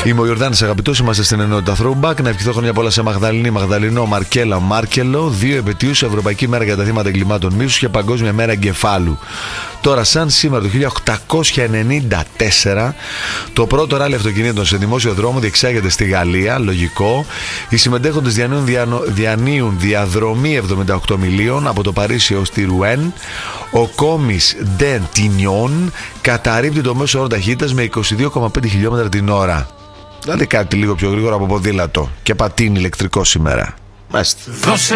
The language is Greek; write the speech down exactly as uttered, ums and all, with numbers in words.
Είμαι ο Ιορδάνης, αγαπητός, είμαστε στην ενότητα Throwback. Να ευχηθώ χρόνια πολλά σε Μαγδαληνή, Μαγδαληνό, Μαρκέλα, Μάρκελο. Δύο επετείους, Ευρωπαϊκή Μέρα για τα θύματα εγκλημάτων μίσους και Παγκόσμια Μέρα Εγκεφάλου. Τώρα, σαν σήμερα το χίλια οκτακόσια ενενήντα τέσσερα, το πρώτο ράλι αυτοκινήτων σε δημόσιο δρόμο διεξάγεται στη Γαλλία. Λογικό. Οι συμμετέχοντες διανύουν, διανο... διανύουν διαδρομή εβδομήντα οκτώ μιλίων από το Παρίσι ως τη Ρουέν. Ο Κόμις Ντεν Τινιόν καταρρίπτει το μέσο όρο ταχύτητας με είκοσι δύο κόμμα πέντε χιλιόμετρα την ώρα. Δηλαδή κάτι λίγο πιο γρήγορο από ποδήλατο και πατίνι ηλεκτρικό σήμερα. Μάλιστα.